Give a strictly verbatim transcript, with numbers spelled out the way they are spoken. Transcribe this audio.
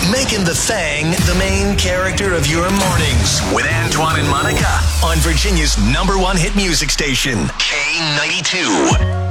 Making the Thang the main character of your mornings with Antoine and Monica on Virginia's number one hit music station, K ninety-two.